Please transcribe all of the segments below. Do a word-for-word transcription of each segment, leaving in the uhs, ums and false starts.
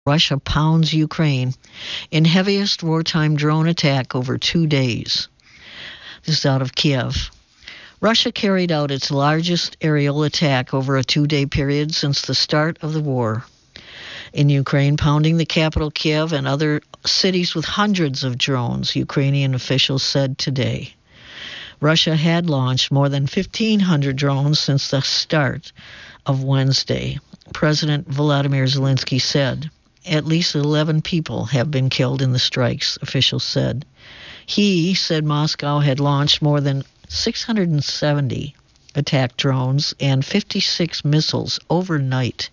Russia pounds Ukraine in heaviest wartime drone attack over two days. This is out of Kiev. Russia carried out its largest aerial attack over a two-day period since the start of the war in Ukraine, pounding the capital Kiev and other cities with hundreds of drones, Ukrainian officials said today. Russia had launched more than fifteen hundred drones since the start of Wednesday. President Volodymyr Zelensky said. At least eleven people have been killed in the strikes, officials said. He said Moscow had launched more than six hundred seventy attack drones and fifty-six missiles overnight.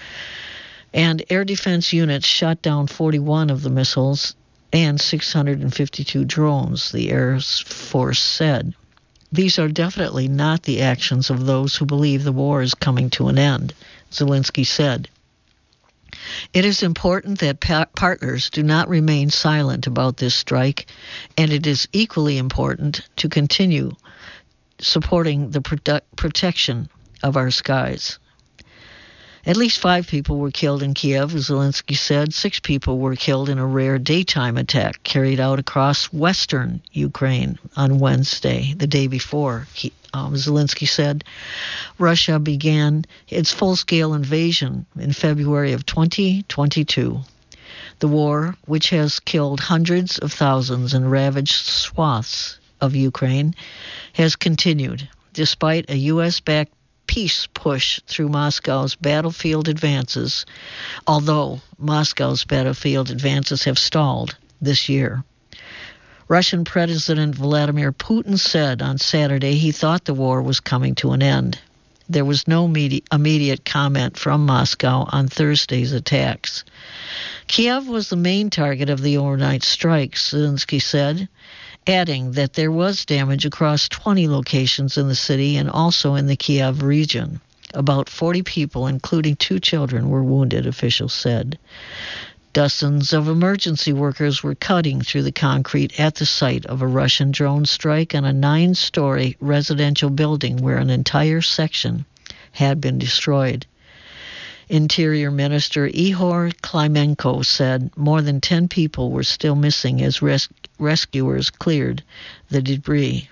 And air defense units shot down forty-one of the missiles and six hundred fifty-two drones, the Air Force said. These are definitely not the actions of those who believe the war is coming to an end, Zelensky said. It is important that pa- partners do not remain silent about this strike, and it is equally important to continue supporting the produ- protection of our skies. At least five people were killed in Kiev, Zelensky said. Six people were killed in a rare daytime attack carried out across western Ukraine on Wednesday, the day before. He, um, Zelensky said Russia began its full-scale invasion in February of twenty twenty-two. The war, which has killed hundreds of thousands and ravaged swaths of Ukraine, has continued, despite a U S-backed peace push through Moscow's battlefield advances, although Moscow's battlefield advances have stalled this year. Russian President Vladimir Putin said on Saturday he thought the war was coming to an end. There was no medi- immediate comment from Moscow on Thursday's attacks. Kiev was the main target of the overnight strikes, Zelensky said, adding that there was damage across twenty locations in the city and also in the Kiev region. About forty people, including two children, were wounded, officials said. Dozens of emergency workers were cutting through the concrete at the site of a Russian drone strike on a nine-story residential building where an entire section had been destroyed. Interior Minister Ihor Klimenko said more than ten people were still missing as res- rescuers cleared the debris.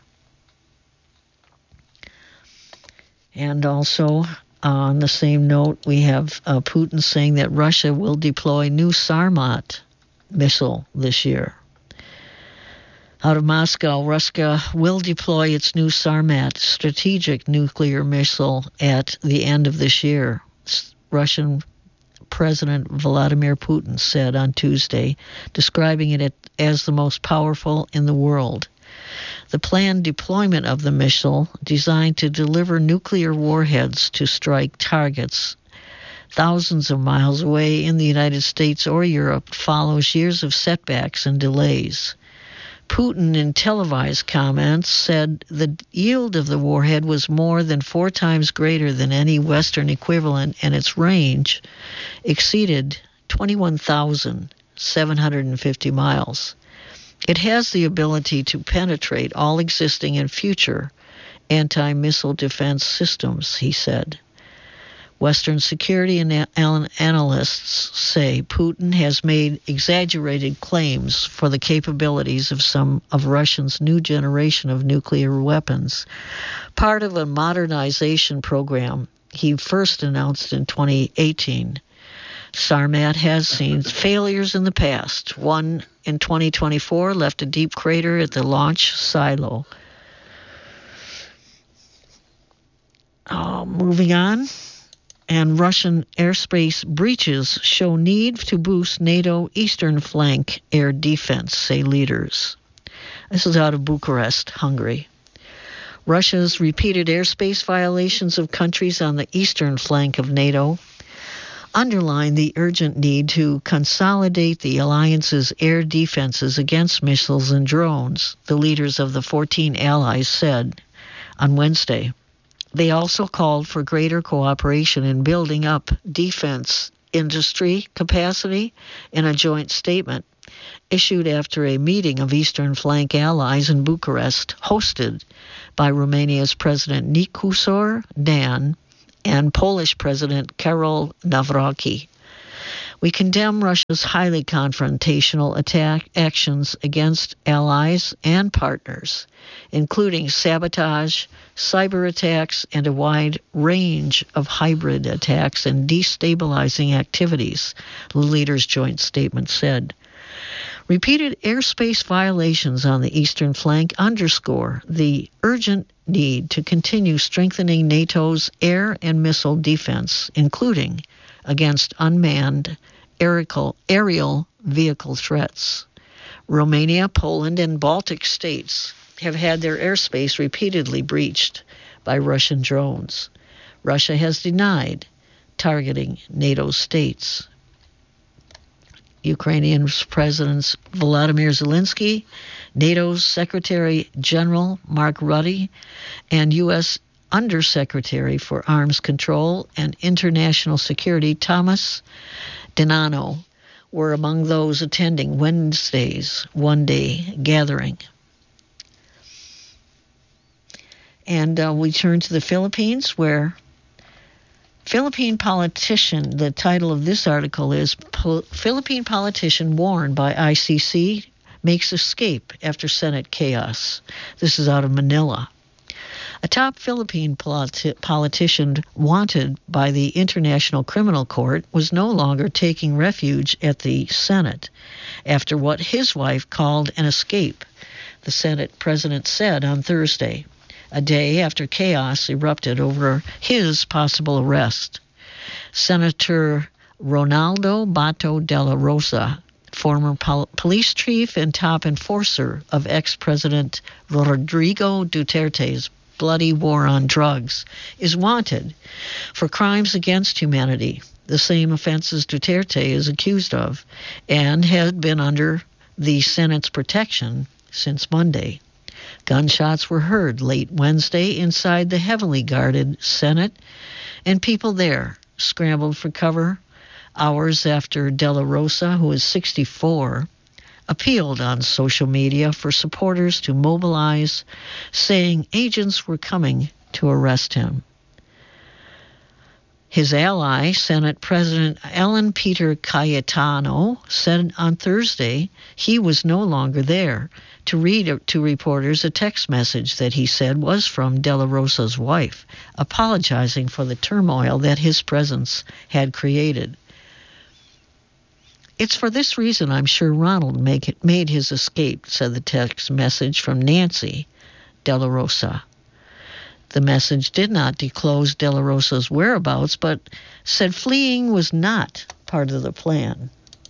And also, on the same note, we have uh, Putin saying that Russia will deploy new Sarmat missile this year. Out of Moscow, Russia will deploy its new Sarmat strategic nuclear missile at the end of this year. Russian President Vladimir Putin said on Tuesday, describing it as the most powerful in the world. The planned deployment of the missile, designed to deliver nuclear warheads to strike targets thousands of miles away in the United States or Europe, follows years of setbacks and delays. Putin, in televised comments, said the yield of the warhead was more than four times greater than any Western equivalent, and its range exceeded twenty-one thousand seven hundred fifty miles. It has the ability to penetrate all existing and future anti-missile defense systems, he said. Western security and analysts say Putin has made exaggerated claims for the capabilities of some of Russia's new generation of nuclear weapons, part of a modernization program he first announced in twenty eighteen. Sarmat has seen failures in the past. One in twenty twenty-four left a deep crater at the launch silo. Uh, moving on. And Russian airspace breaches show need to boost NATO eastern flank air defense, say leaders. This is out of Bucharest, Hungary. Russia's repeated airspace violations of countries on the eastern flank of NATO underline the urgent need to consolidate the alliance's air defenses against missiles and drones, the leaders of the fourteen allies said on Wednesday. They also called for greater cooperation in building up defense industry capacity in a joint statement issued after a meeting of Eastern Flank allies in Bucharest, hosted by Romania's President Nicusor Dan and Polish President Karol Nawrocki. We condemn Russia's highly confrontational attack actions against allies and partners, including sabotage, cyber attacks, and a wide range of hybrid attacks and destabilizing activities, the leaders' joint statement said. Repeated airspace violations on the eastern flank underscore the urgent need to continue strengthening NATO's air and missile defense, including against unmanned aerial, aerial vehicle threats. Romania, Poland, and Baltic states have had their airspace repeatedly breached by Russian drones. Russia has denied targeting NATO states. Ukrainian President Volodymyr Zelensky, NATO's Secretary General Mark Rutte, and U S Undersecretary for Arms Control and International Security Thomas Denano were among those attending Wednesday's one-day gathering. And uh, we turn to the Philippines, where Philippine politician, the title of this article is Pol- Philippine politician warned by I C C makes escape after Senate chaos. This is out of Manila. A top Philippine politi- politician wanted by the International Criminal Court was no longer taking refuge at the Senate after what his wife called an escape, the Senate president said on Thursday, a day after chaos erupted over his possible arrest. Senator Ronaldo Bato de la Rosa, former pol- police chief and top enforcer of ex-President Rodrigo Duterte's bloody war on drugs, is wanted for crimes against humanity, the same offenses Duterte is accused of, and had been under the Senate's protection since Monday. Gunshots were heard late Wednesday inside the heavily guarded Senate, and people there scrambled for cover hours after De La Rosa, who is sixty-four, appealed on social media for supporters to mobilize, saying agents were coming to arrest him. His ally, Senate President Alan Peter Cayetano, said on Thursday he was no longer there to read to reporters a text message that he said was from De La Rosa's wife, apologizing for the turmoil that his presence had created. It's for this reason I'm sure Ronald make it, made his escape, said the text message from Nancy De La Rosa. The message did not disclose De La Rosa's whereabouts, but said fleeing was not part of the plan.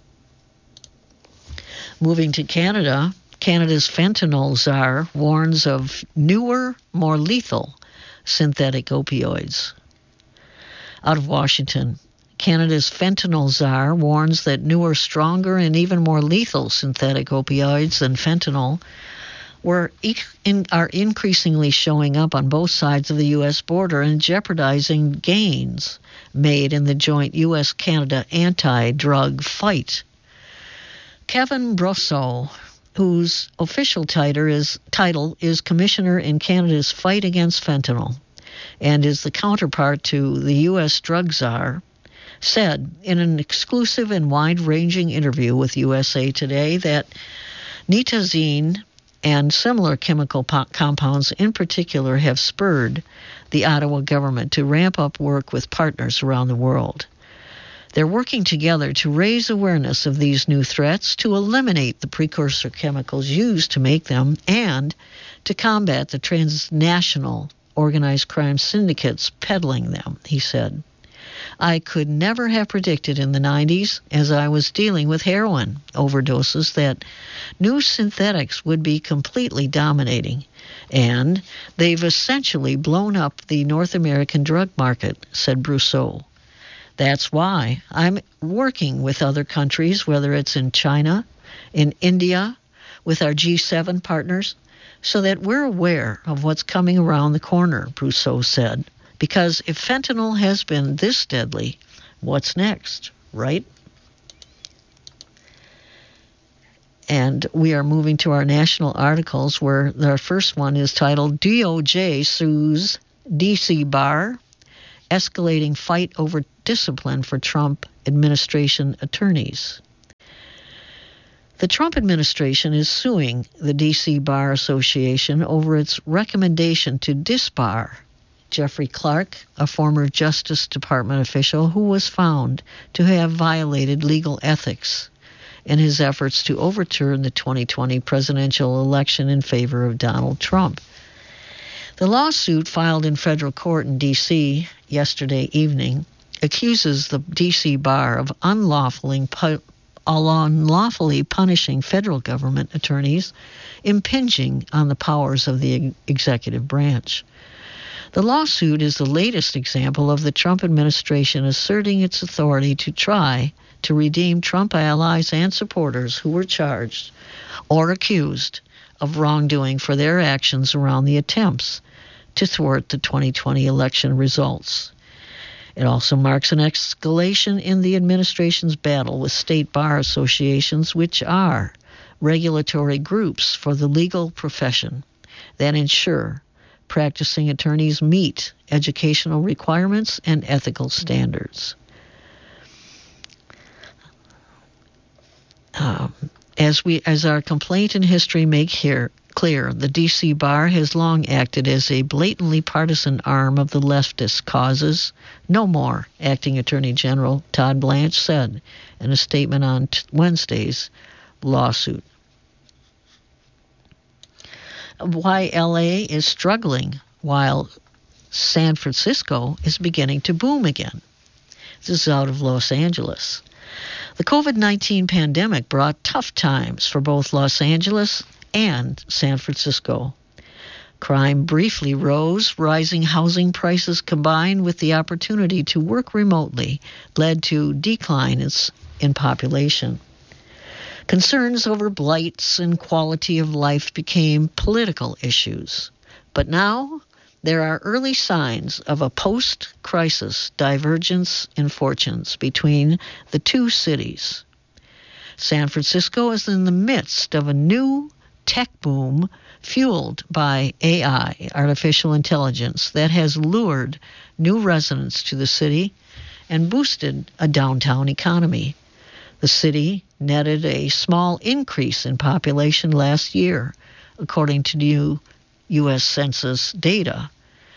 Moving to Canada, Canada's fentanyl czar warns of newer, more lethal synthetic opioids. Out of Washington, Canada's fentanyl czar warns that newer, stronger, and even more lethal synthetic opioids than fentanyl were in, are increasingly showing up on both sides of the U S border and jeopardizing gains made in the joint U S Canada anti-drug fight. Kevin Brosseau, whose official title is, title is Commissioner in Canada's fight against fentanyl and is the counterpart to the U S drug czar, said in an exclusive and wide-ranging interview with U S A Today that nitazene and similar chemical po- compounds in particular have spurred the Ottawa government to ramp up work with partners around the world. They're working together to raise awareness of these new threats, to eliminate the precursor chemicals used to make them, and to combat the transnational organized crime syndicates peddling them, he said. I could never have predicted in the nineties, as I was dealing with heroin overdoses, that new synthetics would be completely dominating, and they've essentially blown up the North American drug market, said Brosseau. That's why I'm working with other countries, whether it's in China, in India, with our G seven partners, so that we're aware of what's coming around the corner, Brosseau said. Because if fentanyl has been this deadly, what's next, right? And we are moving to our national articles, where our first one is titled D O J Sues D C Bar escalating fight over discipline for Trump administration attorneys. The Trump administration is suing the D C Bar Association over its recommendation to disbar Jeffrey Clark, a former Justice Department official who was found to have violated legal ethics in his efforts to overturn the twenty twenty presidential election in favor of Donald Trump. The lawsuit filed in federal court in D C yesterday evening accuses the D C Bar of unlawfully, pu- unlawfully punishing federal government attorneys, impinging on the powers of the executive branch. The lawsuit is the latest example of the Trump administration asserting its authority to try to redeem Trump allies and supporters who were charged or accused of wrongdoing for their actions around the attempts to thwart the twenty twenty election results. It also marks an escalation in the administration's battle with state bar associations, which are regulatory groups for the legal profession that ensure practicing attorneys meet educational requirements and ethical standards. Um, as we, as our complaint and history make here clear, the D C Bar has long acted as a blatantly partisan arm of the leftist causes. No more, Acting Attorney General Todd Blanche said in a statement on t- Wednesday's lawsuit. Why L A is struggling while San Francisco is beginning to boom again. This is out of Los Angeles. The covid nineteen pandemic brought tough times for both Los Angeles and San Francisco. Crime briefly rose. Rising housing prices combined with the opportunity to work remotely led to declines in population. Concerns over blights and quality of life became political issues. But now there are early signs of a post-crisis divergence in fortunes between the two cities. San Francisco is in the midst of a new tech boom fueled by A I, artificial intelligence, that has lured new residents to the city and boosted a downtown economy. The city netted a small increase in population last year, according to new U S Census data.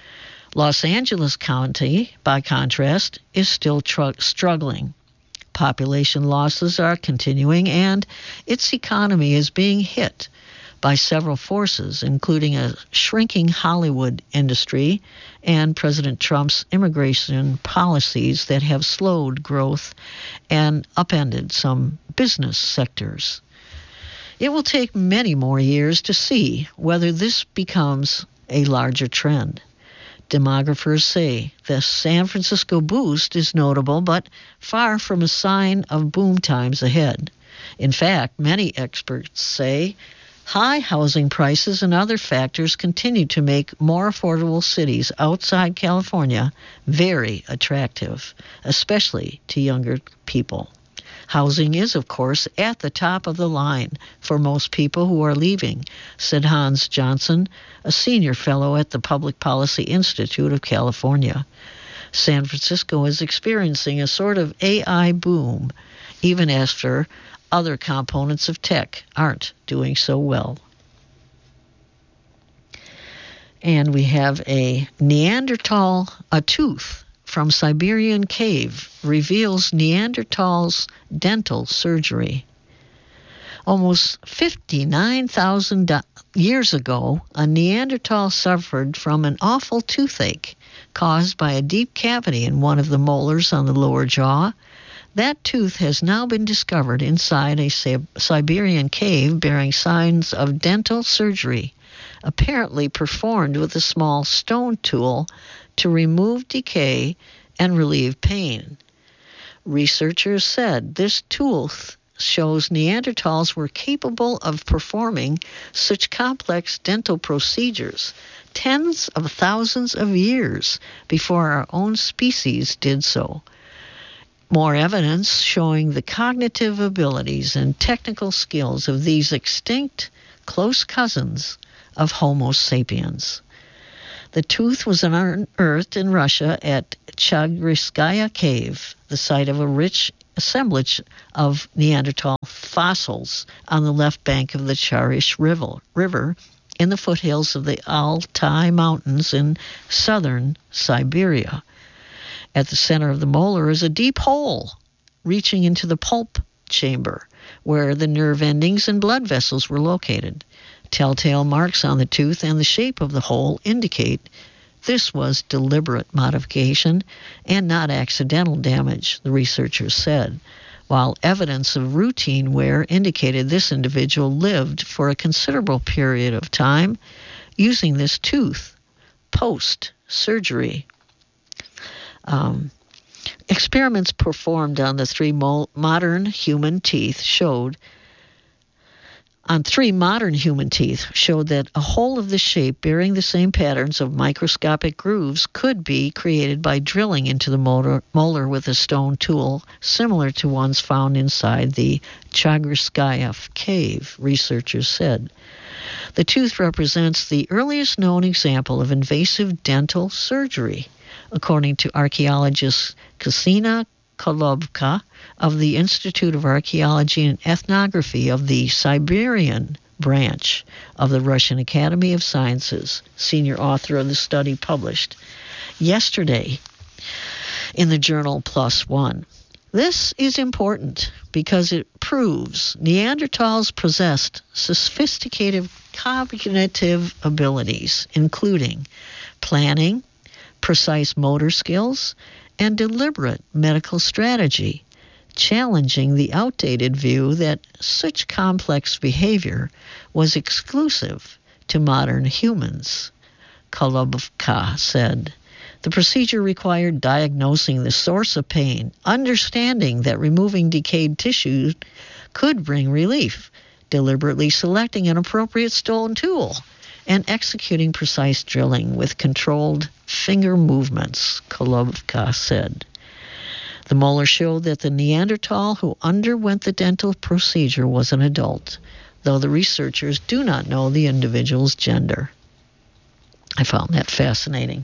Los Angeles County, by contrast, is still tr- struggling. Population losses are continuing, and its economy is being hit by several forces, including a shrinking Hollywood industry and President Trump's immigration policies that have slowed growth and upended some business sectors. It will take many more years to see whether this becomes a larger trend. Demographers say the San Francisco boost is notable, but far from a sign of boom times ahead. In fact, many experts say high housing prices and other factors continue to make more affordable cities outside California very attractive, especially to younger people. Housing is, of course, at the top of the line for most people who are leaving, said Hans Johnson, a senior fellow at the Public Policy Institute of California. San Francisco is experiencing a sort of A I boom, even after other components of tech aren't doing so well. And we have a Neanderthal, a tooth from Siberian cave reveals Neanderthals' dental surgery. Almost fifty-nine thousand years ago, a Neanderthal suffered from an awful toothache caused by a deep cavity in one of the molars on the lower jaw. That tooth has now been discovered inside a Siberian cave bearing signs of dental surgery, apparently performed with a small stone tool to remove decay and relieve pain. Researchers said this tool shows Neanderthals were capable of performing such complex dental procedures tens of thousands of years before our own species did so. More evidence showing the cognitive abilities and technical skills of these extinct close cousins of Homo sapiens. The tooth was unearthed in Russia at Chagriskaya Cave, the site of a rich assemblage of Neanderthal fossils on the left bank of the Charish River, river in the foothills of the Altai Mountains in southern Siberia. At the center of the molar is a deep hole reaching into the pulp chamber, where the nerve endings and blood vessels were located. Telltale marks on the tooth and the shape of the hole indicate this was deliberate modification and not accidental damage, the researchers said, while evidence of routine wear indicated this individual lived for a considerable period of time using this tooth post-surgery. Um, experiments performed on the three mo- modern human teeth showed on three modern human teeth showed that a hole of this shape bearing the same patterns of microscopic grooves could be created by drilling into the molar, molar with a stone tool similar to ones found inside the Chagriskaya cave, researchers said. The tooth represents the earliest known example of invasive dental surgery, according to archaeologist Ksenia Kolovka of the Institute of Archaeology and Ethnography of the Siberian branch of the Russian Academy of Sciences, senior author of the study published yesterday in the journal PLOS ONE. This is important because it proves Neanderthals possessed sophisticated cognitive abilities, including planning, precise motor skills, and deliberate medical strategy, challenging the outdated view that such complex behavior was exclusive to modern humans, Kolovka said. The procedure required diagnosing the source of pain, understanding that removing decayed tissue could bring relief, deliberately selecting an appropriate stone tool, and executing precise drilling with controlled finger movements, Kolovka said. The molar showed that the Neanderthal who underwent the dental procedure was an adult, though the researchers do not know the individual's gender. I found that fascinating.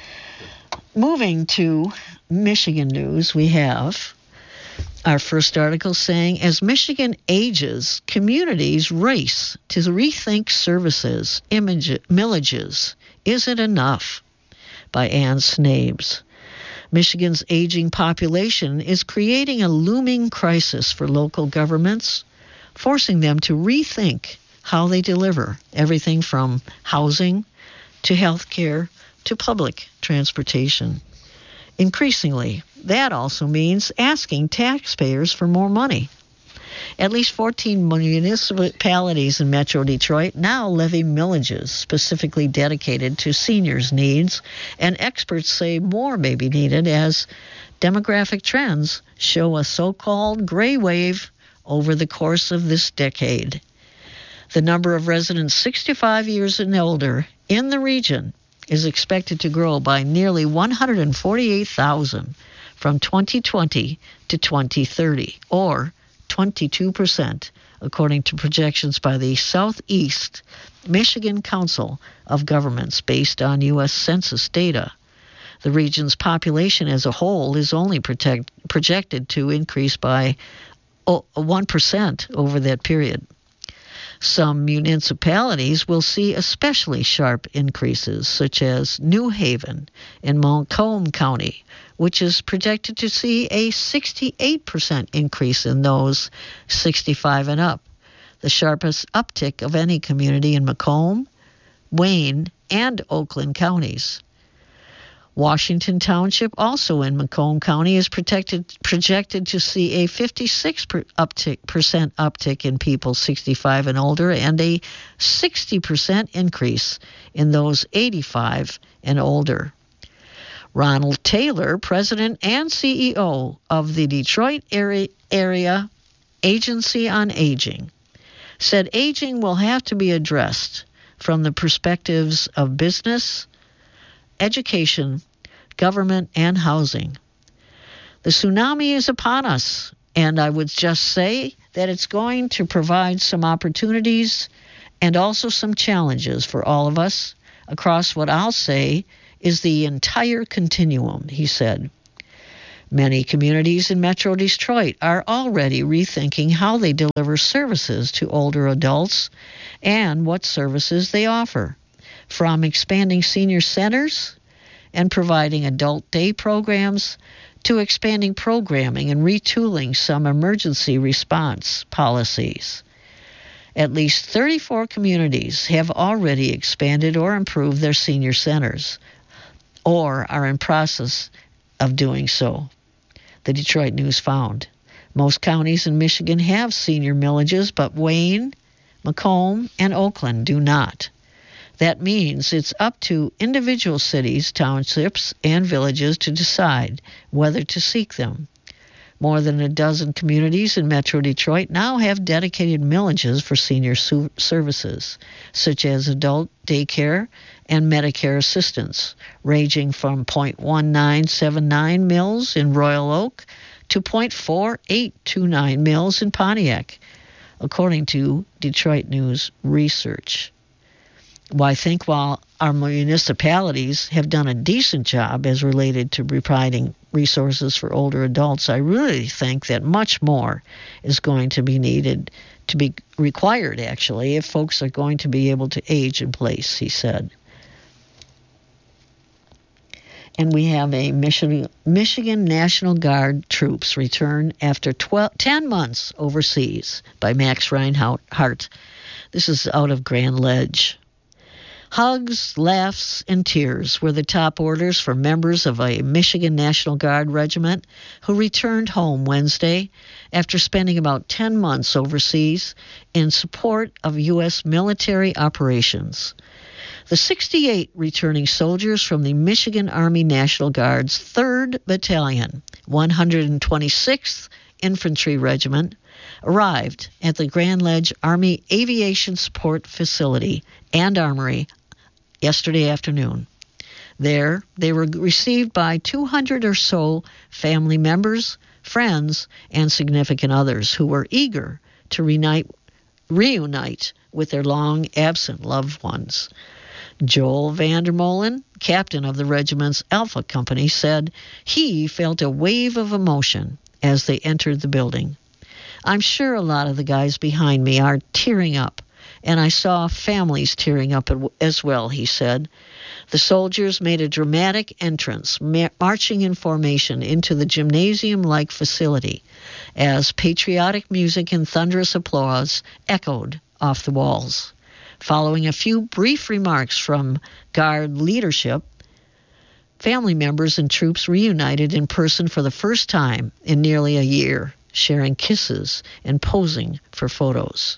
Moving to Michigan news, we have our first article saying, as Michigan ages, communities race to rethink services, image, millages. Is it enough? By Ann Snabes. Michigan's aging population is creating a looming crisis for local governments, forcing them to rethink how they deliver everything from housing to health care to public transportation. Increasingly, that also means asking taxpayers for more money. At least fourteen municipalities in Metro Detroit now levy millages specifically dedicated to seniors' needs, and experts say more may be needed as demographic trends show a so-called gray wave over the course of this decade. The number of residents sixty-five years and older in the region is expected to grow by nearly one hundred forty-eight thousand from twenty twenty to twenty thirty, or twenty-two percent, according to projections by the Southeast Michigan Council of Governments based on U S Census data. The region's population as a whole is only protect, projected to increase by one percent over that period. Some municipalities will see especially sharp increases, such as New Haven in Macomb County, which is projected to see a sixty-eight percent increase in those sixty-five and up, the sharpest uptick of any community in Macomb, Wayne, and Oakland counties. Washington Township, also in Macomb County, is projected projected to see a fifty-six percent uptick, percent uptick in people sixty-five and older and a sixty percent increase in those eighty-five and older. Ronald Taylor, president and C E O of the Detroit Area, Area Agency on Aging, said aging will have to be addressed from the perspectives of business, education, government, and housing. The tsunami is upon us, and I would just say that it's going to provide some opportunities and also some challenges for all of us, across what I'll say is the entire continuum, he said. Many communities in Metro Detroit are already rethinking how they deliver services to older adults and what services they offer, from expanding senior centers and providing adult day programs to expanding programming and retooling some emergency response policies. At least thirty-four communities have already expanded or improved their senior centers, or are in process of doing so, the Detroit News found. Most counties in Michigan have senior millages, but Wayne, Macomb, and Oakland do not. That means it's up to individual cities, townships, and villages to decide whether to seek them. More than a dozen communities in Metro Detroit now have dedicated millages for senior su- services, such as adult daycare and Medicare assistance, ranging from zero point one nine seven nine mils in Royal Oak to zero point four eight two nine mils in Pontiac, according to Detroit News research. Well, I think while our municipalities have done a decent job as related to providing resources for older adults, I really think that much more is going to be needed, to be required, actually, if folks are going to be able to age in place, he said. And we have a Michigan, Michigan National Guard troops return after twelve, ten months overseas by Max Reinhardt. This is out of Grand Ledge. Hugs, laughs, and tears were the top orders for members of a Michigan National Guard regiment who returned home Wednesday after spending about ten months overseas in support of U S military operations. The sixty-eight returning soldiers from the Michigan Army National Guard's third Battalion, one hundred twenty-sixth Infantry Regiment, arrived at the Grand Ledge Army Aviation Support Facility and Armory yesterday afternoon. There, they were received by two hundred or so family members, friends, and significant others who were eager to reunite, reunite with their long-absent loved ones. Joel Vandermolen, captain of the regiment's Alpha Company, said he felt a wave of emotion as they entered the building. I'm sure a lot of the guys behind me are tearing up, and I saw families tearing up as well, he said. The soldiers made a dramatic entrance, ma- marching in formation into the gymnasium-like facility as patriotic music and thunderous applause echoed off the walls. Following a few brief remarks from Guard leadership, family members and troops reunited in person for the first time in nearly a year, sharing kisses and posing for photos.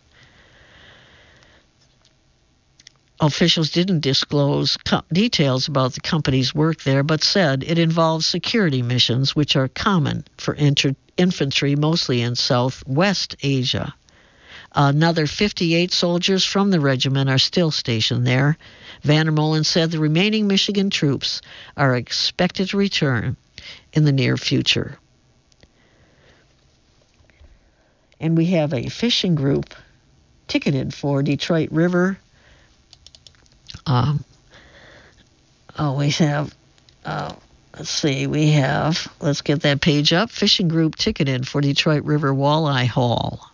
Officials didn't disclose co- details about the company's work there, but said it involves security missions, which are common for inter- infantry, mostly in Southwest Asia. Another fifty-eight soldiers from the regiment are still stationed there. Vandermolen said the remaining Michigan troops are expected to return in the near future. And we have a fishing group ticketed for Detroit River. Um, oh, we have, uh, let's see, we have, let's get that page up. Fishing group ticketed for Detroit River Walleye Haul.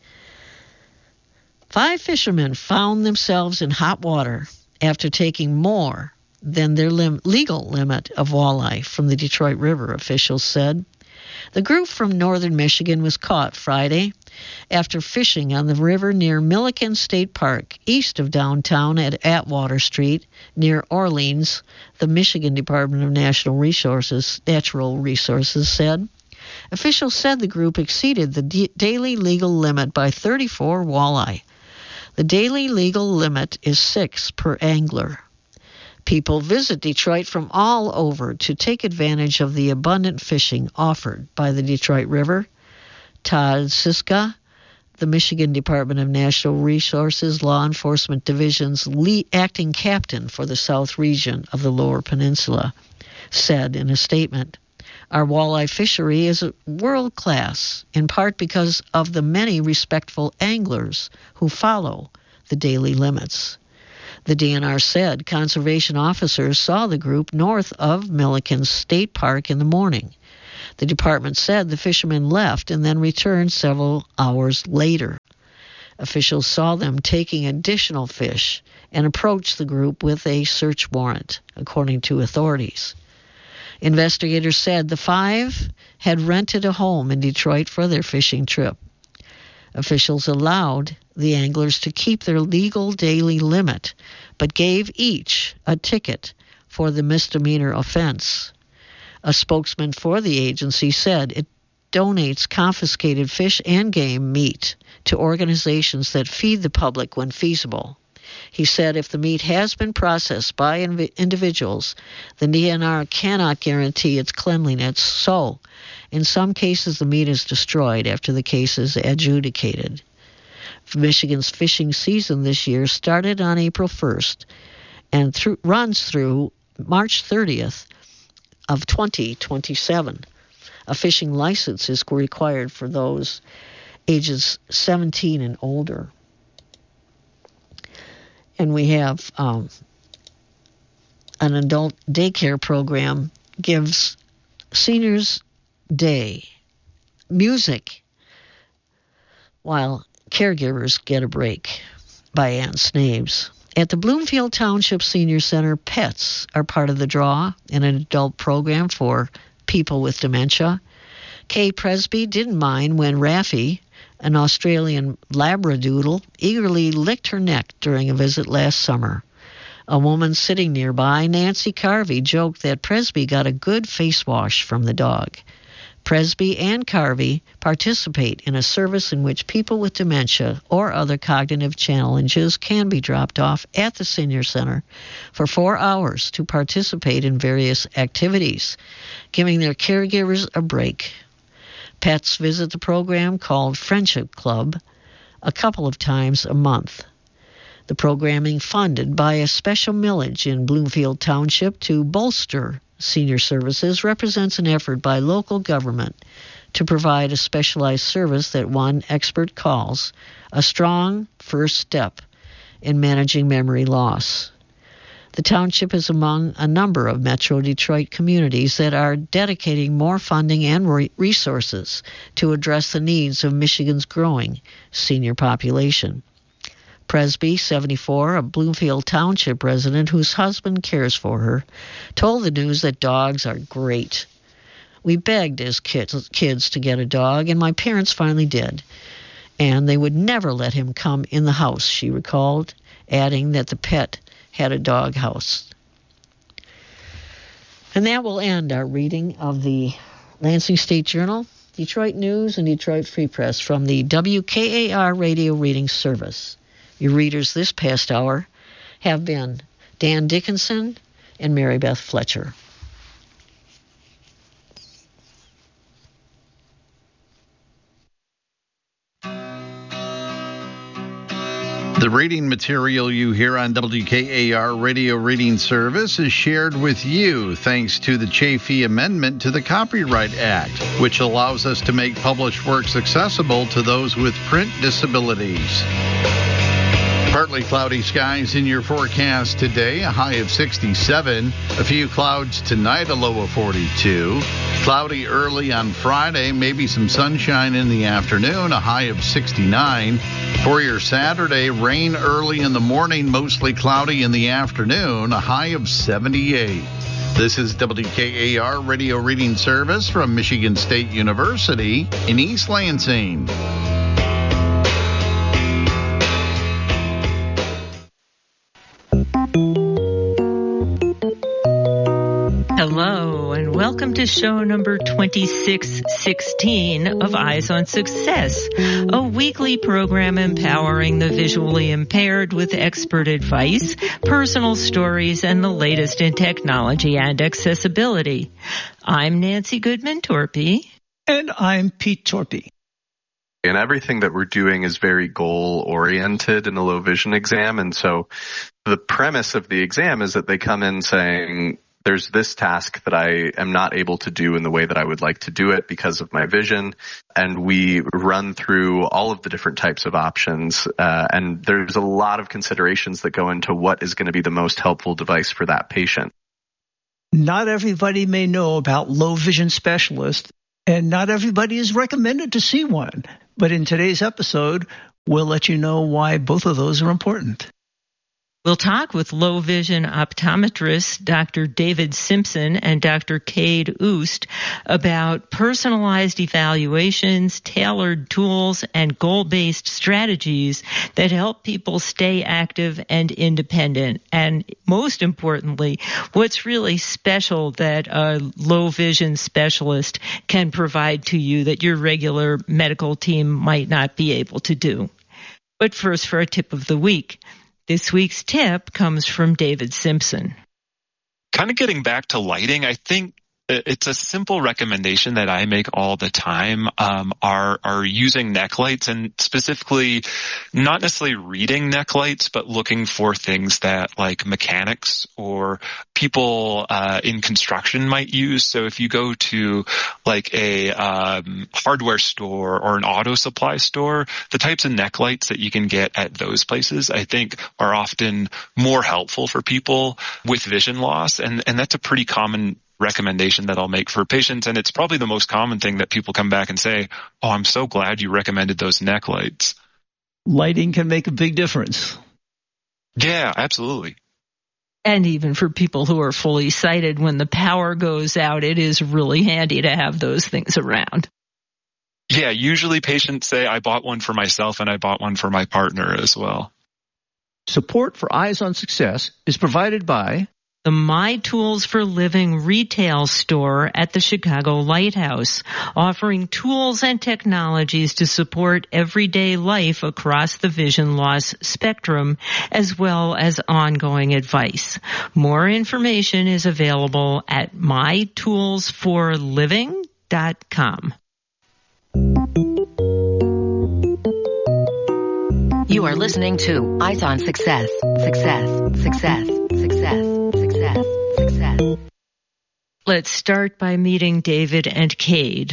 Five fishermen found themselves in hot water after taking more than their lim- legal limit of walleye from the Detroit River, officials said. The group from northern Michigan was caught Friday after fishing on the river near Milliken State Park, east of downtown at Atwater Street, near Orleans, the Michigan Department of National Resources, Natural Resources said. Officials said the group exceeded the d- daily legal limit by thirty-four walleye. The daily legal limit is six per angler. People visit Detroit from all over to take advantage of the abundant fishing offered by the Detroit River. Todd Siska, the Michigan Department of Natural Resources Law Enforcement Division's lead acting captain for the South region of the Lower Peninsula, said in a statement, "Our walleye fishery is world-class, in part because of the many respectful anglers who follow the daily limits. The D N R said conservation officers saw the group north of Milliken State Park in the morning. The department said the fishermen left and then returned several hours later. Officials saw them taking additional fish and approached the group with a search warrant, according to authorities. Investigators said the five had rented a home in Detroit for their fishing trip. Officials allowed the anglers to keep their legal daily limit, but gave each a ticket for the misdemeanor offense. A spokesman for the agency said it donates confiscated fish and game meat to organizations that feed the public when feasible. He said if the meat has been processed by inv- individuals, the D N R cannot guarantee its cleanliness, so in some cases the meat is destroyed after the case is adjudicated. Michigan's fishing season this year started on April first and through, runs through March thirtieth of twenty twenty-seven. A fishing license is required for those ages seventeen and older. And we have um, an adult daycare program gives seniors day music while caregivers get a break by Ann Snabes. At the Bloomfield Township Senior Center, pets are part of the draw in an adult program for people with dementia. Kay Presby didn't mind when Raffi, an Australian Labradoodle, eagerly licked her neck during a visit last summer. A woman sitting nearby, Nancy Carvey, joked that Presby got a good face wash from the dog. Presby and Carvey participate in a service in which people with dementia or other cognitive challenges can be dropped off at the Senior Center for four hours to participate in various activities, giving their caregivers a break. Pets visit the program called Friendship Club a couple of times a month. The programming, funded by a special millage in Bloomfield Township to bolster senior services, represents an effort by local government to provide a specialized service that one expert calls a strong first step in managing memory loss. The township is among a number of Metro Detroit communities that are dedicating more funding and re- resources to address the needs of Michigan's growing senior population. Presby, seventy-four, a Bloomfield Township resident whose husband cares for her, told the news that dogs are great. We begged as kids, kids to get a dog, and my parents finally did. And they would never let him come in the house, she recalled, adding that the pet had a dog house. And that will end our reading of the Lansing State Journal, Detroit News, and Detroit Free Press from the W K A R Radio Reading Service. Your readers this past hour have been Dan Dickinson and Mary Beth Fletcher. The reading material you hear on W K A R Radio Reading Service is shared with you thanks to the Chafee Amendment to the Copyright Act, which allows us to make published works accessible to those with print disabilities. Partly cloudy skies in your forecast today, a high of sixty-seven. A few clouds tonight, a low of forty-two. Cloudy early on Friday, maybe some sunshine in the afternoon, a high of sixty-nine. For your Saturday, rain early in the morning, mostly cloudy in the afternoon, a high of seventy-eight. This is W K A R Radio Reading Service from Michigan State University in East Lansing. Hello, and welcome to show number twenty-six sixteen of Eyes on Success, a weekly program empowering the visually impaired with expert advice, personal stories, and the latest in technology and accessibility. I'm Nancy Goodman-Torpy. And I'm Pete Torpy. And everything that we're doing is very goal-oriented in a low vision exam, and so the premise of the exam is that they come in saying, there's this task that I am not able to do in the way that I would like to do it because of my vision. And we run through all of the different types of options. Uh, and there's a lot of considerations that go into what is going to be the most helpful device for that patient. Not everybody may know about low vision specialists, and not everybody is recommended to see one. But in today's episode, we'll let you know why both of those are important. We'll talk with low vision optometrists Doctor David Simpson and Doctor Cade Oost about personalized evaluations, tailored tools, and goal-based strategies that help people stay active and independent. And most importantly, what's really special that a low vision specialist can provide to you that your regular medical team might not be able to do. But first, for a tip of the week. This week's tip comes from David Simpson. Kind of getting back to lighting, I think it's a simple recommendation that I make all the time, um, are, are using neck lights, and specifically not necessarily reading neck lights, but looking for things that like mechanics or people, uh, in construction might use. So if you go to like a, um, hardware store or an auto supply store, the types of neck lights that you can get at those places, I think are often more helpful for people with vision loss. And, and that's a pretty common recommendation that I'll make for patients, and it's probably the most common thing that people come back and say, oh, I'm so glad you recommended those neck lights. Lighting can make a big difference. Yeah, absolutely. And even for people who are fully sighted, when the power goes out, it is really handy to have those things around. Yeah, usually patients say, I bought one for myself and I bought one for my partner as well. Support for Eyes on Success is provided by the My Tools for Living retail store at the Chicago Lighthouse, offering tools and technologies to support everyday life across the vision loss spectrum, as well as ongoing advice. More information is available at my tools for living dot com. You are listening to Eyes on Success, Success, Success, Success, Success, Success. Let's start by meeting David and Cade.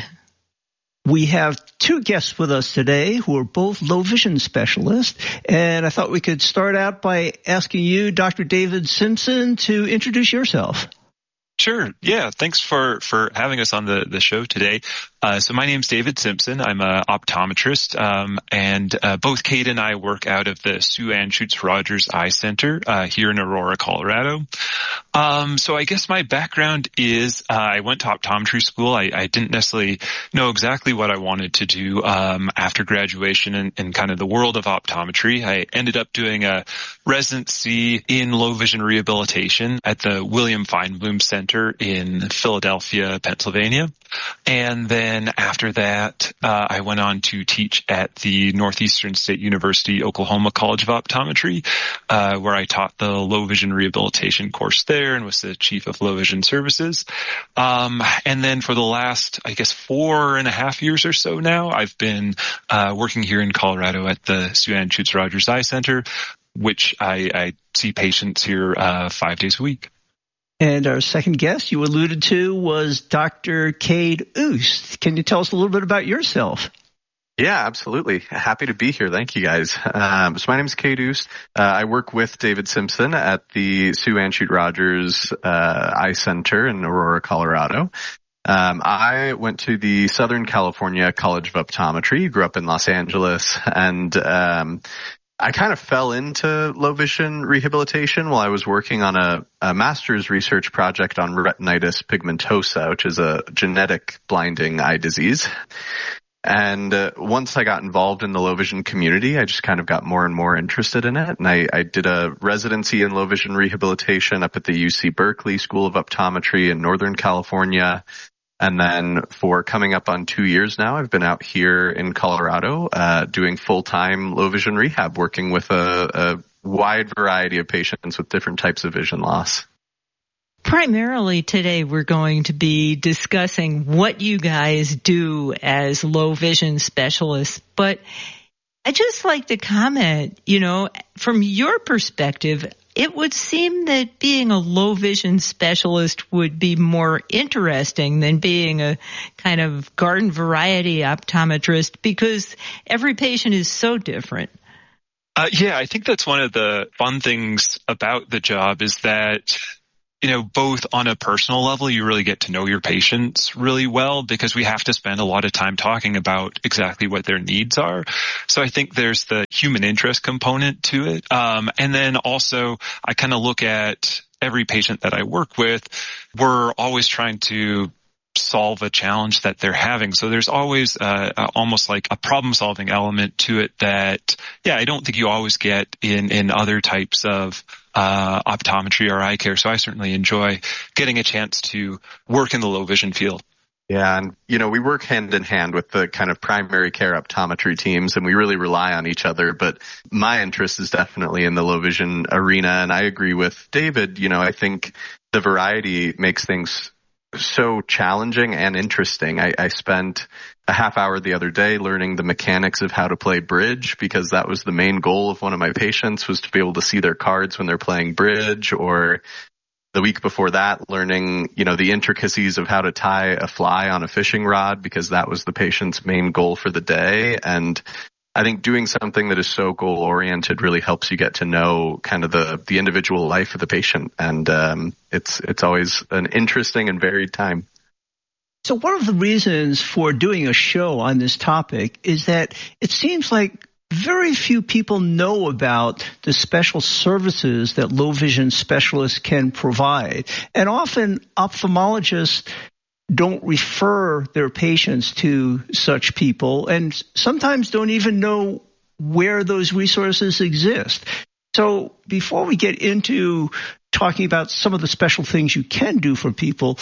We have two guests with us today who are both low vision specialists, and I thought we could start out by asking you, Doctor David Simpson, to introduce yourself. Sure. Yeah. Thanks for, for having us on the, the show today. Uh, so my name's David Simpson. I'm an optometrist, um, and uh, both Cade and I work out of the Sue Ann Schutz Rogers Eye Center uh, here in Aurora, Colorado. Um, so I guess my background is uh, I went to optometry school. I, I didn't necessarily know exactly what I wanted to do um, after graduation in, in kind of the world of optometry. I ended up doing a residency in low vision rehabilitation at the William Feinblum Center in Philadelphia, Pennsylvania. And then after that, uh, I went on to teach at the Northeastern State University, Oklahoma College of Optometry, uh, where I taught the low vision rehabilitation course there and was the chief of low vision services. Um, and then for the last, I guess, four and a half years or so now, I've been uh, working here in Colorado at the Sue Ann Schutz Rogers Eye Center, which I, I see patients here uh, five days a week. And our second guest you alluded to was Doctor Cade Oost. Can you tell us a little bit about yourself? Yeah, absolutely. Happy to be here. Thank you, guys. Um, so my name is Cade Oost. Uh, I work with David Simpson at the Sue Ann Schutz Rogers uh, Eye Center in Aurora, Colorado. Um, I went to the Southern California College of Optometry, grew up in Los Angeles, and um I kind of fell into low vision rehabilitation while I was working on a, a master's research project on retinitis pigmentosa, which is a genetic blinding eye disease. And uh, once I got involved in the low vision community, I just kind of got more and more interested in it. And I, I did a residency in low vision rehabilitation up at the U C Berkeley School of Optometry in Northern California. And then for coming up on two years now, I've been out here in Colorado uh doing full-time low vision rehab, working with a, a wide variety of patients with different types of vision loss. Primarily today, we're going to be discussing what you guys do as low vision specialists. But I'd just like to comment, you know, from your perspective, it would seem that being a low vision specialist would be more interesting than being a kind of garden variety optometrist, because every patient is so different. Uh, yeah, I think that's one of the fun things about the job is that, you know, both on a personal level, you really get to know your patients really well because we have to spend a lot of time talking about exactly what their needs are. So I think there's the human interest component to it. Um, and then also I kind of look at every patient that I work with. We're always trying to solve a challenge that they're having. So there's always uh, uh, almost like a problem-solving element to it that, yeah, I don't think you always get in, in other types of uh, optometry or eye care. So I certainly enjoy getting a chance to work in the low vision field. Yeah, and, you know, we work hand in hand with the kind of primary care optometry teams, and we really rely on each other. But my interest is definitely in the low vision arena, and I agree with David. You know, I think the variety makes things so challenging and interesting. I, I spent a half hour the other day learning the mechanics of how to play bridge, because that was the main goal of one of my patients, was to be able to see their cards when they're playing bridge. Or the week before that, learning, you know, the intricacies of how to tie a fly on a fishing rod, because that was the patient's main goal for the day. And I think doing something that is so goal oriented really helps you get to know kind of the, the individual life of the patient. And um, it's it's always an interesting and varied time. So one of the reasons for doing a show on this topic is that it seems like very few people know about the special services that low vision specialists can provide. And often ophthalmologists don't refer their patients to such people, and sometimes don't even know where those resources exist. So before we get into talking about some of the special things you can do for people,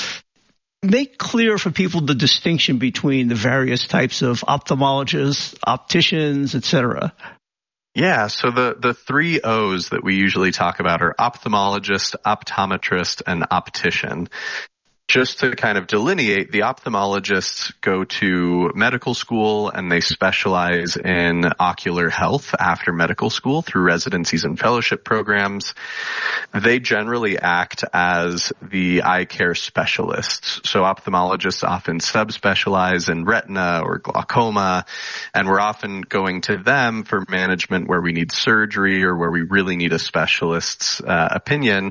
make clear for people the distinction between the various types of ophthalmologists, opticians, et cetera. Yeah, so the, the three O's that we usually talk about are ophthalmologist, optometrist, and optician. Just to kind of delineate, the ophthalmologists go to medical school and they specialize in ocular health after medical school through residencies and fellowship programs. They generally act as the eye care specialists. So ophthalmologists often subspecialize in retina or glaucoma, and we're often going to them for management where we need surgery or where we really need a specialist's uh, opinion.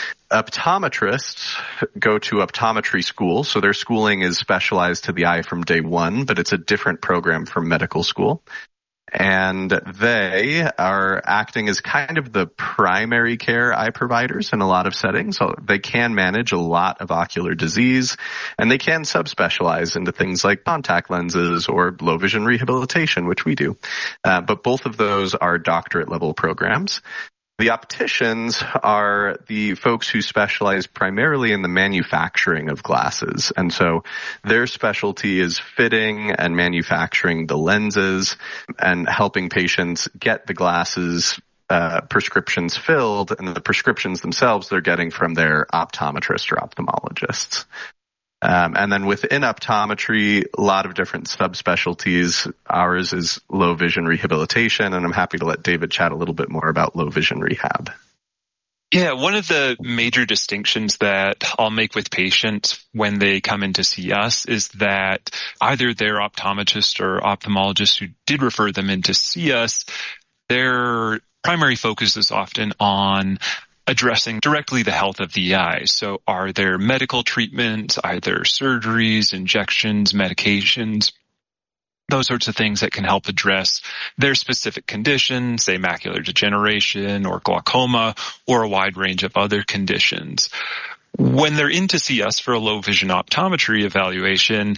Optometrists go to optometry school, so their schooling is specialized to the eye from day one, but it's a different program from medical school. And they are acting as kind of the primary care eye providers in a lot of settings. So they can manage a lot of ocular disease, and they can subspecialize into things like contact lenses or low vision rehabilitation, which we do. Uh, but both of those are doctorate level programs. The opticians are the folks who specialize primarily in the manufacturing of glasses. And so their specialty is fitting and manufacturing the lenses and helping patients get the glasses uh, prescriptions filled, and the prescriptions themselves they're getting from their optometrist or ophthalmologists. Um, and then within optometry, a lot of different subspecialties. Ours is low vision rehabilitation, and I'm happy to let David chat a little bit more about low vision rehab. Yeah, one of the major distinctions that I'll make with patients when they come in to see us is that either their optometrist or ophthalmologist who did refer them in to see us, their primary focus is often on addressing directly the health of the eye. So are there medical treatments, either surgeries, injections, medications, those sorts of things that can help address their specific condition, say macular degeneration or glaucoma, or a wide range of other conditions. When they're in to see us for a low vision optometry evaluation,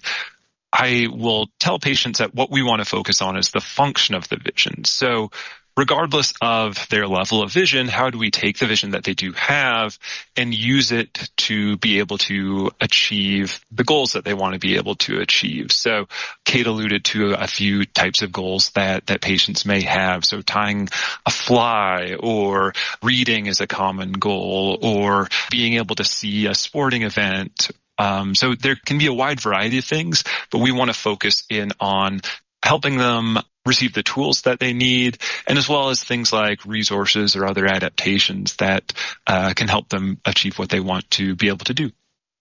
I will tell patients that what we want to focus on is the function of the vision. So regardless of their level of vision, how do we take the vision that they do have and use it to be able to achieve the goals that they want to be able to achieve? So Kate alluded to a few types of goals that, that patients may have. So tying a fly or reading is a common goal, or being able to see a sporting event. Um, so there can be a wide variety of things, but we want to focus in on helping them receive the tools that they need, and as well as things like resources or other adaptations that uh, can help them achieve what they want to be able to do.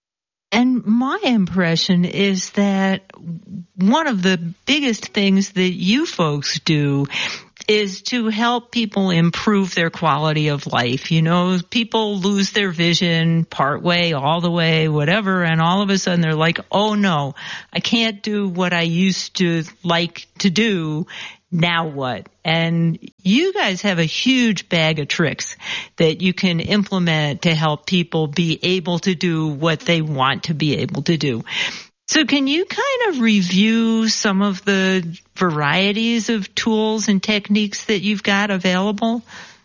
And my impression is that one of the biggest things that you folks do is to help people improve their quality of life. You know, people lose their vision part way, all the way, whatever, and all of a sudden they're like, oh no, I can't do what I used to like to do. Now what? And you guys have a huge bag of tricks that you can implement to help people be able to do what they want to be able to do. So can you kind of review some of the varieties of tools and techniques that you've got available?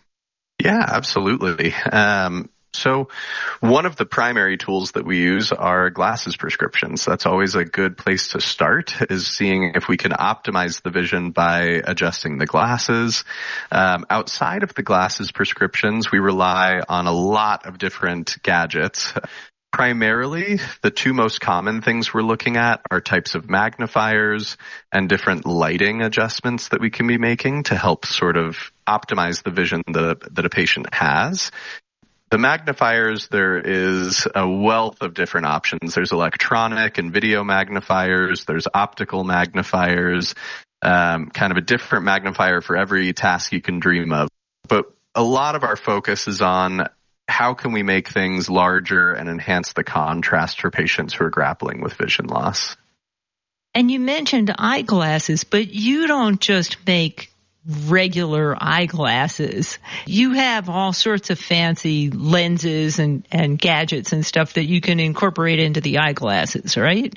Yeah, absolutely. Um, so one of the primary tools that we use are glasses prescriptions. That's always a good place to start, is seeing if we can optimize the vision by adjusting the glasses. Um, outside of the glasses prescriptions, we rely on a lot of different gadgets. Primarily, the two most common things we're looking at are types of magnifiers and different lighting adjustments that we can be making to help sort of optimize the vision that, that a patient has. The magnifiers, there is a wealth of different options. There's electronic and video magnifiers. There's optical magnifiers, um, kind of a different magnifier for every task you can dream of. But a lot of our focus is on how can we make things larger and enhance the contrast for patients who are grappling with vision loss. And you mentioned eyeglasses, but you don't just make regular eyeglasses. You have all sorts of fancy lenses and, and gadgets and stuff that you can incorporate into the eyeglasses, right?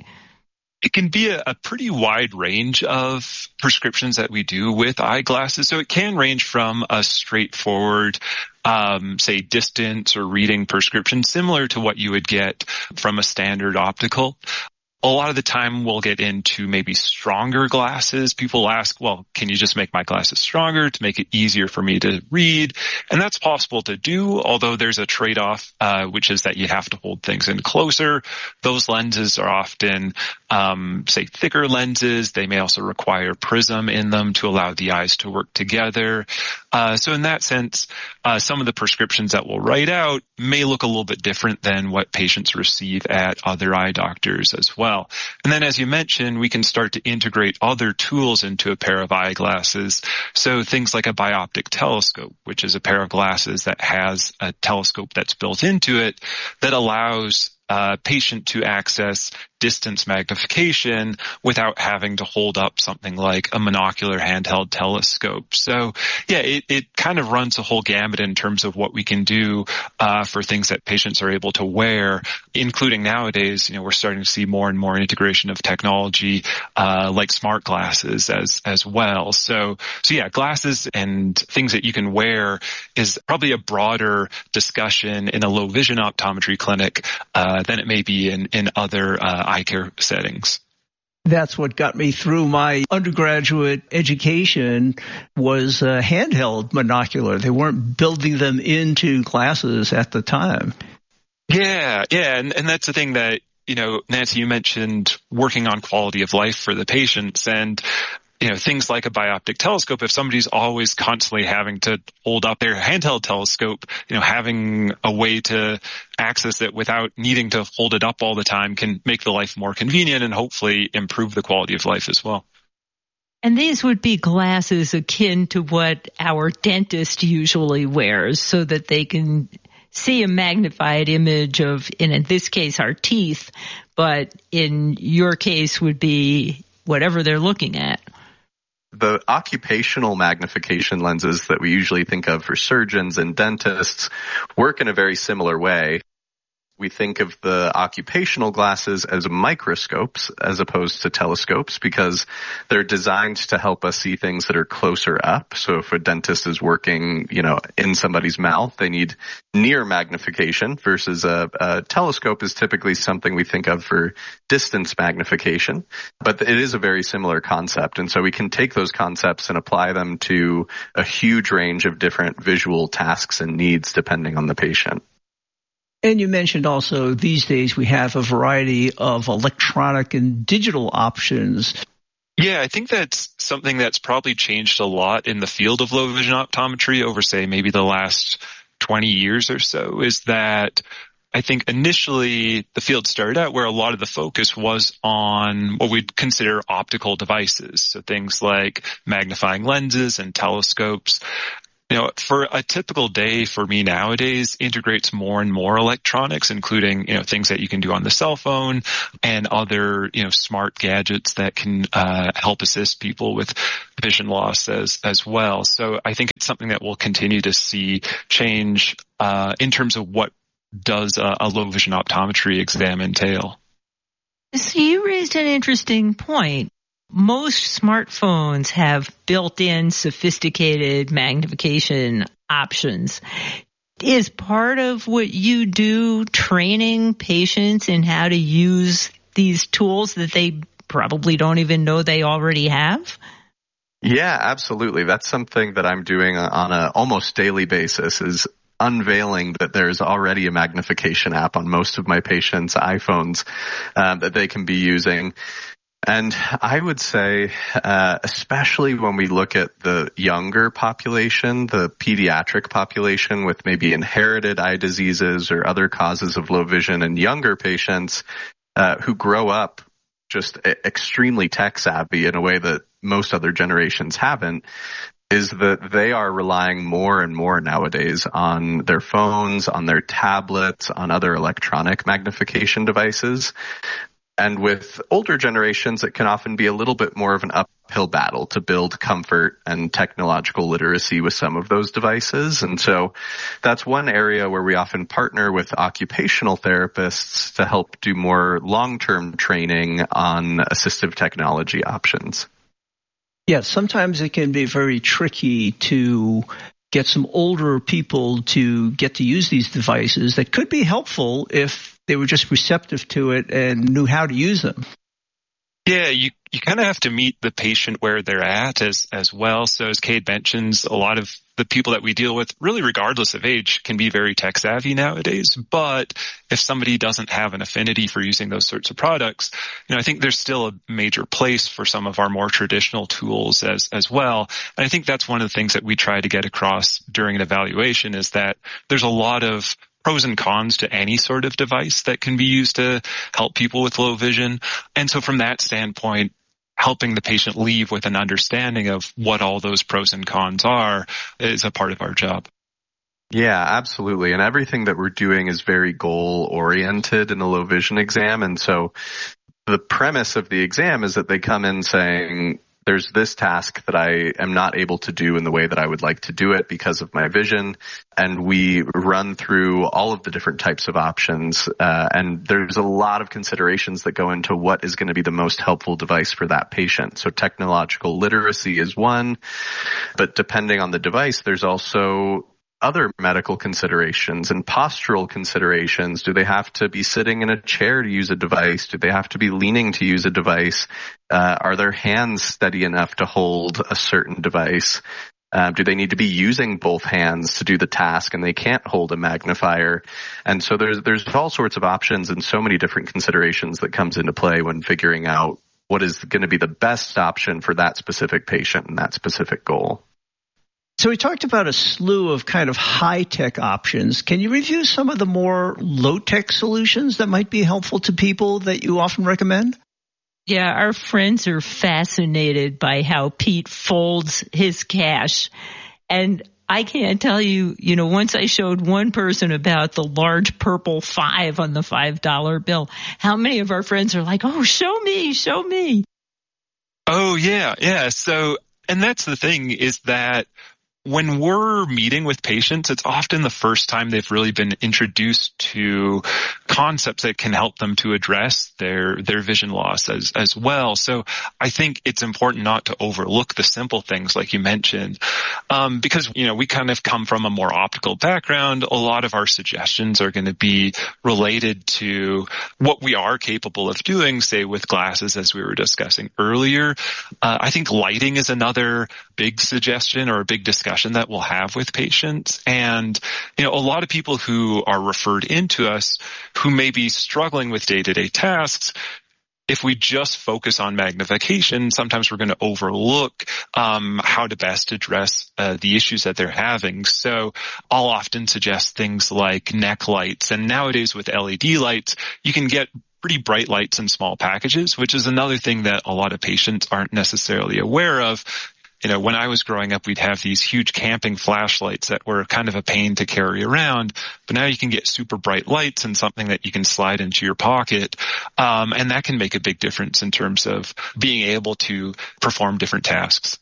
It can be a, a pretty wide range of prescriptions that we do with eyeglasses. So it can range from a straightforward, um, say, distance or reading prescription, similar to what you would get from a standard optical. A lot of the time we'll get into maybe stronger glasses. People ask, well, can you just make my glasses stronger to make it easier for me to read? And that's possible to do, although there's a trade-off, uh, which is that you have to hold things in closer. Those lenses are often, um, say, thicker lenses. They may also require prism in them to allow the eyes to work together. Uh, so in that sense, uh, some of the prescriptions that we'll write out may look a little bit different than what patients receive at other eye doctors as well. And then, as you mentioned, we can start to integrate other tools into a pair of eyeglasses. So things like a bioptic telescope, which is a pair of glasses that has a telescope that's built into it that allows a patient to access distance magnification without having to hold up something like a monocular handheld telescope. So yeah, it, it kind of runs a whole gamut in terms of what we can do uh, for things that patients are able to wear, including nowadays, you know, we're starting to see more and more integration of technology uh, like smart glasses as as well. So so yeah, glasses and things that you can wear is probably a broader discussion in a low vision optometry clinic uh, than it may be in, in other uh, eye care settings. That's what got me through my undergraduate education was a handheld monocular. They weren't building them into glasses at the time. Yeah, yeah, and, and that's the thing that, you know, Nancy, you mentioned working on quality of life for the patients, and you know, things like a bioptic telescope, if somebody's always constantly having to hold up their handheld telescope, you know, having a way to access it without needing to hold it up all the time can make the life more convenient and hopefully improve the quality of life as well. And these would be glasses akin to what our dentist usually wears so that they can see a magnified image of, in this case, our teeth, but in your case would be whatever they're looking at. The occupational magnification lenses that we usually think of for surgeons and dentists work in a very similar way. We think of the occupational glasses as microscopes as opposed to telescopes because they're designed to help us see things that are closer up. So if a dentist is working, you know, in somebody's mouth, they need near magnification versus a, a telescope is typically something we think of for distance magnification. But it is a very similar concept. And so we can take those concepts and apply them to a huge range of different visual tasks and needs depending on the patient. And you mentioned also these days we have a variety of electronic and digital options. Yeah, I think that's something that's probably changed a lot in the field of low vision optometry over, say, maybe the last twenty years or so, is that I think initially the field started out where a lot of the focus was on what we'd consider optical devices. So things like magnifying lenses and telescopes. You know, for a typical day for me nowadays integrates more and more electronics, including, you know, things that you can do on the cell phone and other, you know, smart gadgets that can uh, help assist people with vision loss as, as well. So I think it's something that we'll continue to see change uh, in terms of what does a, a low vision optometry exam entail. So you raised an interesting point. Most smartphones have built-in sophisticated magnification options. Is part of what you do training patients in how to use these tools that they probably don't even know they already have? Yeah, absolutely. That's something that I'm doing on a almost daily basis, is unveiling that there's already a magnification app on most of my patients' iPhones uh, that they can be using. And I would say, uh, especially when we look at the younger population, the pediatric population with maybe inherited eye diseases or other causes of low vision, and younger patients uh, who grow up just extremely tech savvy in a way that most other generations haven't, is that they are relying more and more nowadays on their phones, on their tablets, on other electronic magnification devices. And with older generations, it can often be a little bit more of an uphill battle to build comfort and technological literacy with some of those devices. And so that's one area where we often partner with occupational therapists to help do more long-term training on assistive technology options. Yeah, sometimes it can be very tricky to get some older people to get to use these devices that could be helpful if they were just receptive to it and knew how to use them. Yeah, you, you kind of have to meet the patient where they're at as, as well. So as Cade mentions, a lot of the people that we deal with, really regardless of age, can be very tech savvy nowadays. But if somebody doesn't have an affinity for using those sorts of products, you know, I think there's still a major place for some of our more traditional tools as, as well. And I think that's one of the things that we try to get across during an evaluation, is that there's a lot of pros and cons to any sort of device that can be used to help people with low vision. And so from that standpoint, helping the patient leave with an understanding of what all those pros and cons are is a part of our job. Yeah, absolutely. And everything that we're doing is very goal oriented in a low vision exam. And so the premise of the exam is that they come in saying, there's this task that I am not able to do in the way that I would like to do it because of my vision. And we run through all of the different types of options. Uh, and there's a lot of considerations that go into what is going to be the most helpful device for that patient. So technological literacy is one, but depending on the device, there's also other medical considerations and postural considerations. Do they have to be sitting in a chair to use a device? Do they have to be leaning to use a device? Uh, are their hands steady enough to hold a certain device? Uh, do they need to be using both hands to do the task and they can't hold a magnifier? And so there's there's all sorts of options and so many different considerations that comes into play when figuring out what is going to be the best option for that specific patient and that specific goal. So we talked about a slew of kind of high-tech options. Can you review some of the more low-tech solutions that might be helpful to people that you often recommend? Yeah, our friends are fascinated by how Pete folds his cash. And I can't tell you, you know, once I showed one person about the large purple five on the five dollar bill, how many of our friends are like, oh, show me, show me. Oh, yeah, yeah. So, and that's the thing, is that when we're meeting with patients, it's often the first time they've really been introduced to concepts that can help them to address their their vision loss as as well. So I think it's important not to overlook the simple things like you mentioned, um, because, you know, we kind of come from a more optical background. A lot of our suggestions are going to be related to what we are capable of doing, say with glasses, as we were discussing earlier. Uh, I think lighting is another big suggestion or a big discussion that we'll have with patients. And, you know, a lot of people who are referred into us who may be struggling with day-to-day tasks, if we just focus on magnification, sometimes we're going to overlook um, how to best address uh, the issues that they're having. So I'll often suggest things like neck lights. And nowadays with L E D lights, you can get pretty bright lights in small packages, which is another thing that a lot of patients aren't necessarily aware of. You know, when I was growing up, we'd have these huge camping flashlights that were kind of a pain to carry around. But now you can get super bright lights and something that you can slide into your pocket. Um, and that can make a big difference in terms of being able to perform different tasks.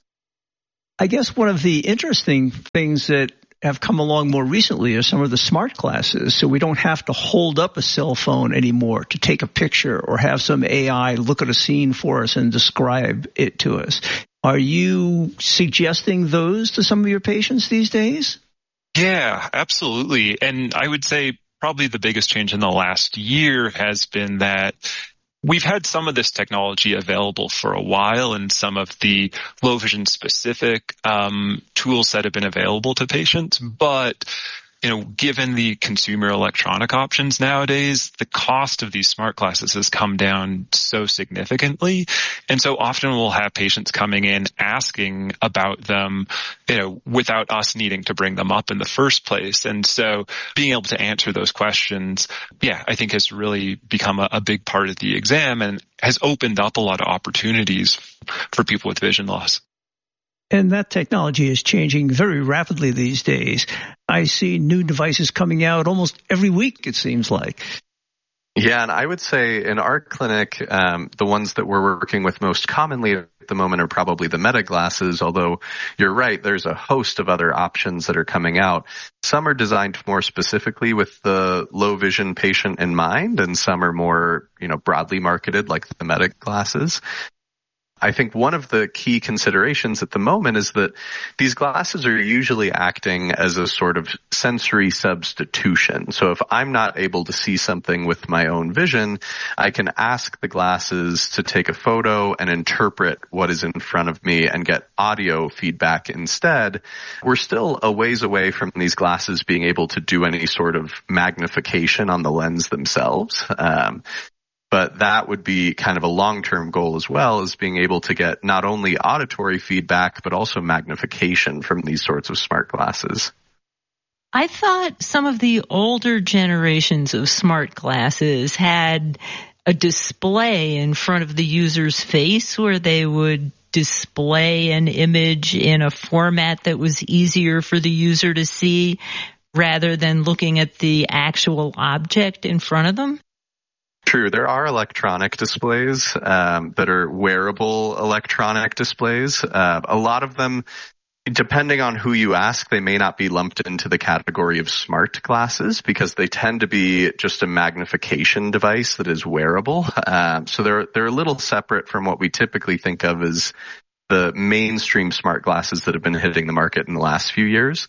I guess one of the interesting things that have come along more recently are some of the smart glasses. So we don't have to hold up a cell phone anymore to take a picture or have some A I look at a scene for us and describe it to us. Are you suggesting those to some of your patients these days? Yeah, absolutely. And I would say probably the biggest change in the last year has been that we've had some of this technology available for a while, and some of the low vision specific um, tools that have been available to patients. But you know, given the consumer electronic options nowadays, the cost of these smart glasses has come down so significantly. And so often we'll have patients coming in asking about them, you know, without us needing to bring them up in the first place. And so being able to answer those questions, yeah, I think has really become a, a big part of the exam and has opened up a lot of opportunities for people with vision loss. And that technology is changing very rapidly these days. I see new devices coming out almost every week, it seems like. Yeah, and I would say in our clinic, um, the ones that we're working with most commonly at the moment are probably the Meta glasses, although you're right, there's a host of other options that are coming out. Some are designed more specifically with the low vision patient in mind, and some are more, you know, broadly marketed like the Meta glasses. I think one of the key considerations at the moment is that these glasses are usually acting as a sort of sensory substitution. So if I'm not able to see something with my own vision, I can ask the glasses to take a photo and interpret what is in front of me and get audio feedback instead. We're still a ways away from these glasses being able to do any sort of magnification on the lens themselves. Um, But that would be kind of a long-term goal as well, as being able to get not only auditory feedback, but also magnification from these sorts of smart glasses. I thought some of the older generations of smart glasses had a display in front of the user's face where they would display an image in a format that was easier for the user to see rather than looking at the actual object in front of them. True. There are electronic displays um, that are wearable electronic displays. Uh, a lot of them, depending on who you ask, they may not be lumped into the category of smart glasses because they tend to be just a magnification device that is wearable. Um, so they're they're a little separate from what we typically think of as the mainstream smart glasses that have been hitting the market in the last few years.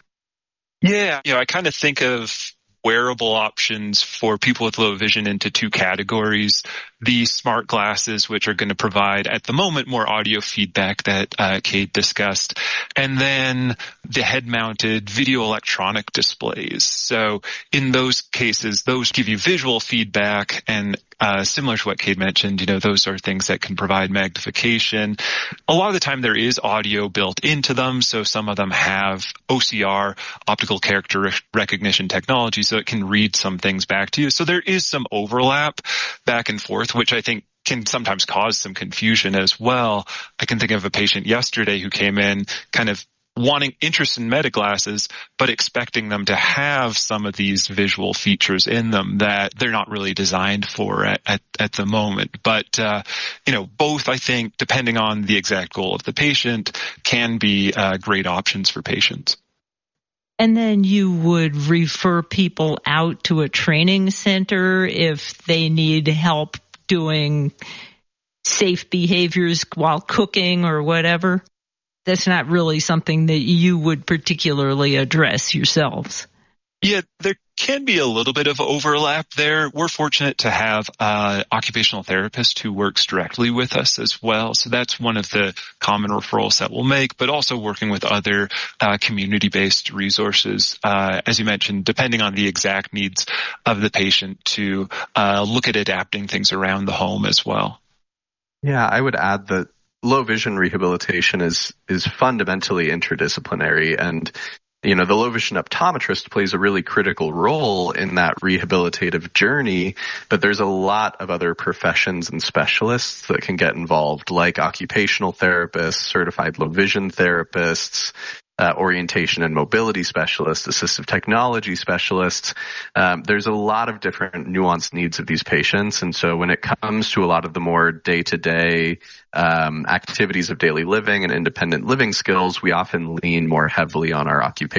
Yeah, you know, I kind of think of wearable options for people with low vision into two categories. The smart glasses, which are going to provide at the moment more audio feedback that uh, Kate discussed, and then the head-mounted video electronic displays. So in those cases, those give you visual feedback, and uh, similar to what Kate mentioned, you know, those are things that can provide magnification. A lot of the time there is audio built into them, so some of them have O C R, optical character recognition technology, so it can read some things back to you. So there is some overlap back and forth, which I think can sometimes cause some confusion as well. I can think of a patient yesterday who came in kind of wanting interest in Meta glasses, but expecting them to have some of these visual features in them that they're not really designed for at, at, at the moment. But, uh, you know, both, I think, depending on the exact goal of the patient, can be uh, great options for patients. And then you would refer people out to a training center if they need help doing safe behaviors while cooking or whatever. That's not really something that you would particularly address yourselves. Yeah, there can be a little bit of overlap there. We're fortunate to have an occupational therapist who works directly with us as well. So that's one of the common referrals that we'll make, but also working with other uh, community-based resources, uh, as you mentioned, depending on the exact needs of the patient to uh, look at adapting things around the home as well. Yeah, I would add that low vision rehabilitation is is fundamentally interdisciplinary, and you know, the low vision optometrist plays a really critical role in that rehabilitative journey, but there's a lot of other professions and specialists that can get involved, like occupational therapists, certified low vision therapists, Uh, orientation and mobility specialists, assistive technology specialists. Um, there's a lot of different nuanced needs of these patients. And so when it comes to a lot of the more day-to-day um, activities of daily living and independent living skills, we often lean more heavily on our occupational